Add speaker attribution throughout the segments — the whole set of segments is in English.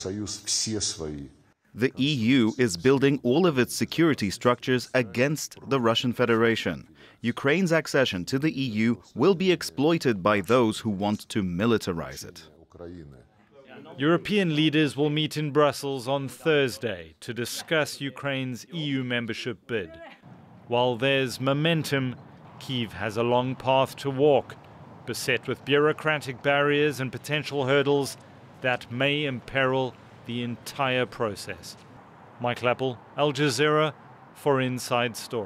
Speaker 1: The EU is building all of its security structures against the Russian Federation. Ukraine's accession to the EU will be exploited by those who want to militarize it.
Speaker 2: European leaders will meet in Brussels on Thursday to discuss Ukraine's EU membership bid. While there's momentum, Kyiv has a long path to walk, beset with bureaucratic barriers and potential hurdles that may imperil the entire process. Mike Lappel, Al Jazeera, for Inside Story.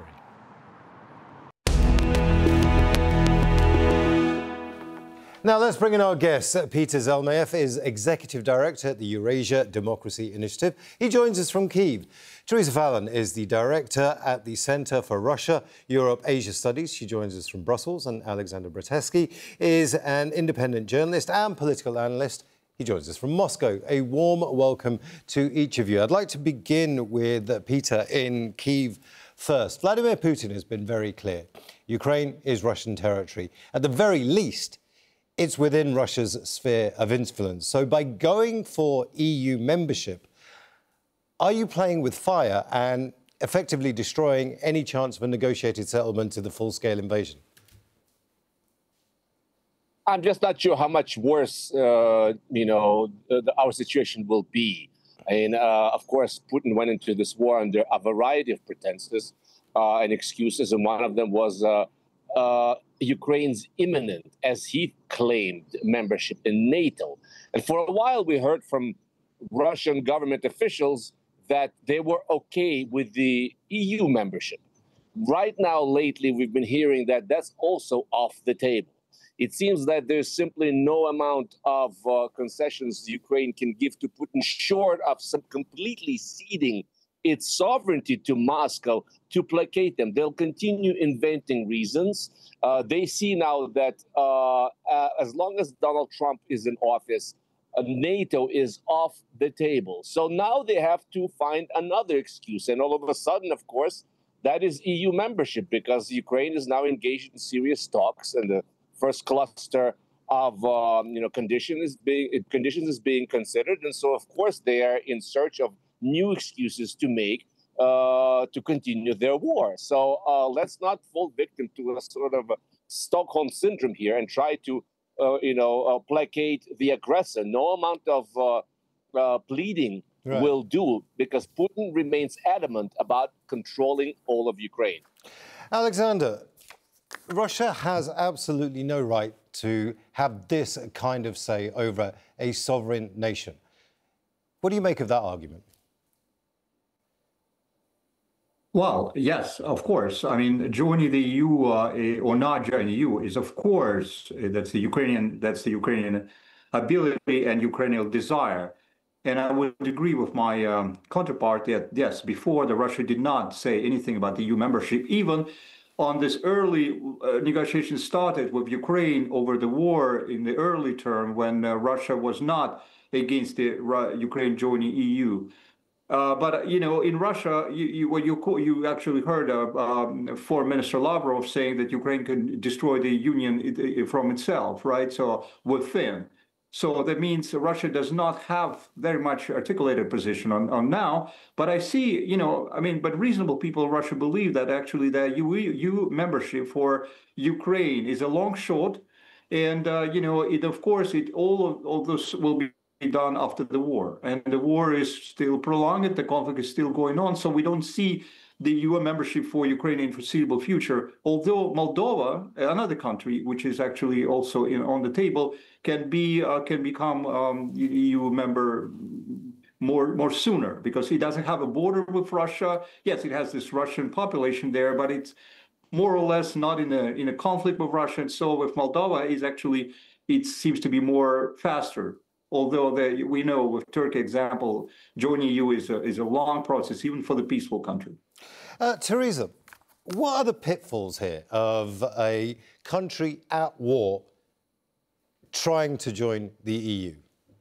Speaker 3: Now let's bring in our guest. Peter Zelmayev is Executive Director at the Eurasia Democracy Initiative. He joins us from Kyiv. Teresa Fallon is the Director at the Centre for Russia, Europe, Asia Studies. She joins us from Brussels. And Alexander Bratetsky is an independent journalist and political analyst. He joins us from Moscow. A warm welcome to each of you. I'd like to begin with Peter in Kyiv first. Vladimir Putin has been very clear. Ukraine is Russian territory. At the very least, it's within Russia's sphere of influence. So by going for EU membership, are you playing with fire and effectively destroying any chance of a negotiated settlement to the full-scale invasion?
Speaker 4: I'm just not sure how much worse, our situation will be. Of course, Putin went into this war under a variety of pretenses and excuses, and one of them was Ukraine's imminent, as he claimed, membership in NATO. And for a while, we heard from Russian government officials that they were okay with the EU membership. Right now, lately, we've been hearing that that's also off the table. It seems that there's simply no amount of concessions Ukraine can give to Putin, short of some completely ceding its sovereignty to Moscow to placate them. They'll continue inventing reasons. They see now that as long as Donald Trump is in office, NATO is off the table. So now they have to find another excuse. And all of a sudden, of course, that is EU membership, because Ukraine is now engaged in serious talks, and the first cluster of conditions is being considered. And so, of course, they are in search of new excuses to make to continue their war. So let's not fall victim to a sort of a Stockholm syndrome here and try to, placate the aggressor. No amount of pleading will do, because Putin remains adamant about controlling all of Ukraine.
Speaker 3: Alexander, Russia has absolutely no right to have this kind of say over a sovereign nation. What do you make of that argument?
Speaker 5: Well, yes, of course. I mean, joining the EU or not joining the EU is, of course, that's the Ukrainian ability and Ukrainian desire. And I would agree with my counterpart that, yes, before Russia did not say anything about the EU membership, even on this early negotiations started with Ukraine over the war in the early term when Russia was not against the Ukraine joining EU. But in Russia, you actually heard Foreign Minister Lavrov saying that Ukraine can destroy the union from itself, right? So within. So that means Russia does not have very much articulated position on now. But I see, but reasonable people in Russia believe that actually the EU membership for Ukraine is a long shot, and all this will be done after the war, and the war is still prolonged, the conflict is still going on, so we don't see the EU membership for Ukraine in foreseeable future, although Moldova, another country which is actually also on the table, can become EU member more sooner, because it doesn't have a border with Russia. Yes, it has this Russian population there, but it's more or less not in a conflict with Russia. And so with Moldova, it seems to be more faster. Although we know with Turkey example, joining EU is a long process, even for the peaceful country.
Speaker 3: Teresa, what are the pitfalls here of a country at war trying to join the EU?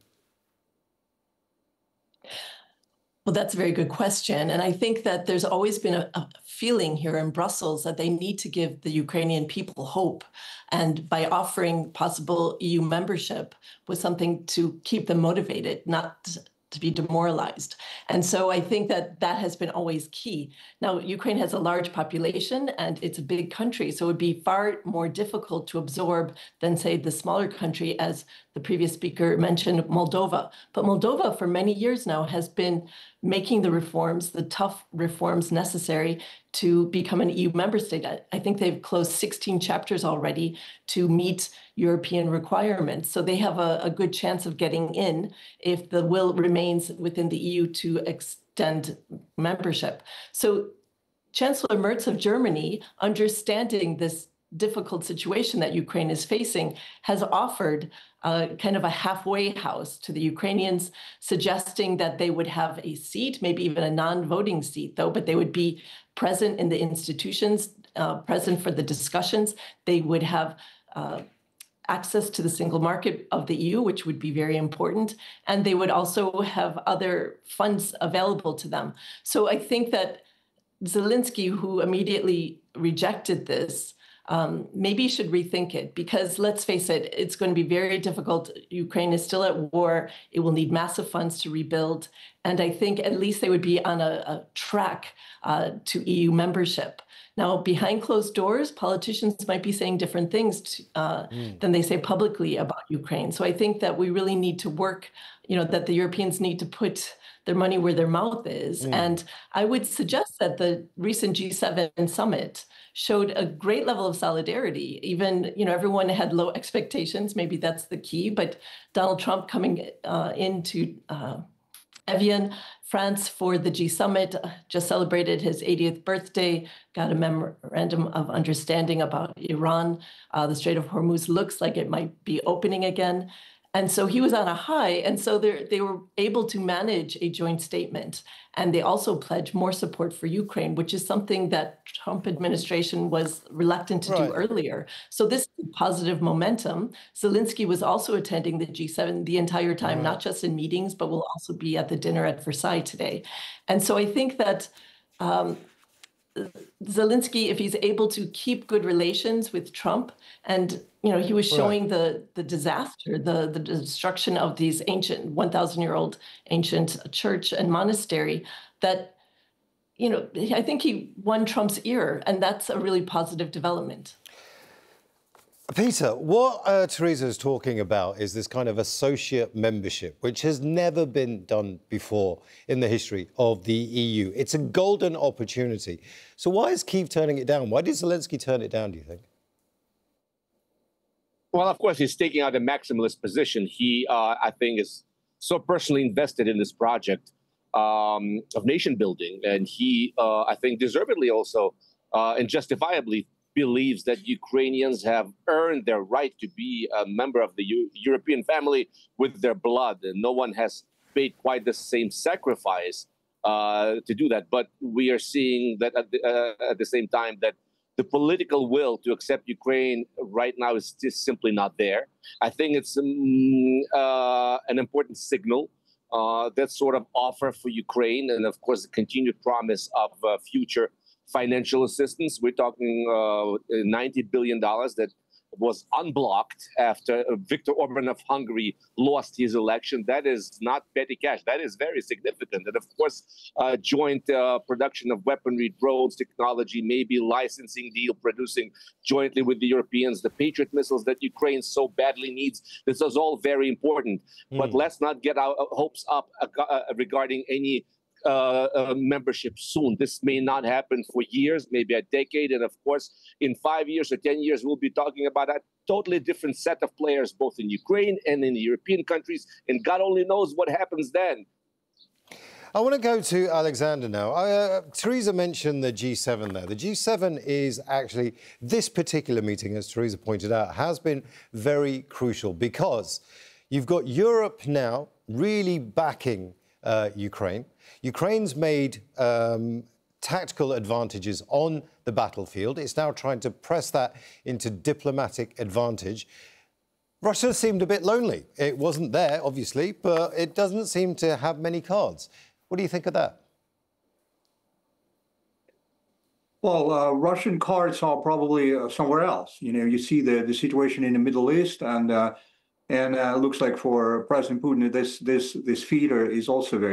Speaker 6: Well, that's a very good question. And I think that there's always been a feeling here in Brussels that they need to give the Ukrainian people hope. And by offering possible EU membership was something to keep them motivated, not to be demoralized. And so I think that that has been always key. Now, Ukraine has a large population and it's a big country, so it would be far more difficult to absorb than, say, the smaller country, as the previous speaker mentioned, Moldova. But Moldova, for many years now, has been making the reforms, the tough reforms necessary to become an EU member state. I think they've closed 16 chapters already to meet European requirements. So they have a good chance of getting in if the will remains within the EU to extend membership. So Chancellor Merz of Germany, understanding this difficult situation that Ukraine is facing, has offered kind of a halfway house to the Ukrainians, suggesting that they would have a seat, maybe even a non-voting seat, though, but they would be present in the institutions, present for the discussions. They would have access to the single market of the EU, which would be very important. And they would also have other funds available to them. So I think that Zelensky, who immediately rejected this, maybe should rethink it, because let's face it, it's going to be very difficult. Ukraine is still at war. It will need massive funds to rebuild. And I think at least they would be on a track to EU membership. Now, behind closed doors, politicians might be saying different things than they say publicly about Ukraine. So I think that we really need to work, that the Europeans need to put their money where their mouth is. And I would suggest that the recent G7 summit showed a great level of solidarity. Even, everyone had low expectations. Maybe that's the key. But Donald Trump coming into Evian, France, for the G Summit, just celebrated his 80th birthday, got a memorandum of understanding about Iran. The Strait of Hormuz looks like it might be opening again. And so he was on a high. And so they were able to manage a joint statement. And they also pledged more support for Ukraine, which is something that Trump administration was reluctant to do earlier. So this is positive momentum. Zelensky was also attending the G7 the entire time, not just in meetings, but will also be at the dinner at Versailles today. And so I think that Zelensky, if he's able to keep good relations with Trump, and he was showing the disaster, the destruction of these ancient 1,000-year-old ancient church and monastery, that I think he won Trump's ear, and that's a really positive development.
Speaker 3: Peter, what Theresa is talking about is this kind of associate membership, which has never been done before in the history of the EU. It's a golden opportunity. So why is Kyiv turning it down? Why did Zelensky turn it down, do you think?
Speaker 4: Well, of course, he's taking out a maximalist position. He, I think, is so personally invested in this project of nation building. And he, I think, deservedly also and justifiably believes that Ukrainians have earned their right to be a member of the European family with their blood. And no one has made quite the same sacrifice to do that. But we are seeing that at the same time that the political will to accept Ukraine right now is just simply not there. I think it's an important signal, that sort of offer for Ukraine, and of course the continued promise of future financial assistance. We're talking $90 billion that was unblocked after Viktor Orban of Hungary lost his election. That is not petty cash. That is very significant. And of course, joint production of weaponry, drones, technology, maybe licensing deal producing jointly with the Europeans, the Patriot missiles that Ukraine so badly needs. This is all very important. But let's not get our hopes up regarding any membership soon. This may not happen for years, maybe a decade. And of course, in 5 years or 10 years, we'll be talking about a totally different set of players, both in Ukraine and in the European countries. And God only knows what happens then.
Speaker 3: I want to go to Alexander now. Theresa mentioned the G7 there. The G7 is actually, this particular meeting, as Theresa pointed out, has been very crucial because you've got Europe now really backing Ukraine. Ukraine's made tactical advantages on the battlefield. It's now trying to press that into diplomatic advantage. Russia seemed a bit lonely. It wasn't there, obviously, but it doesn't seem to have many cards. What do you think of that?
Speaker 5: Well, Russian cards are probably somewhere else. You see the situation in the Middle East, and And looks like for President Putin, this feeder is also very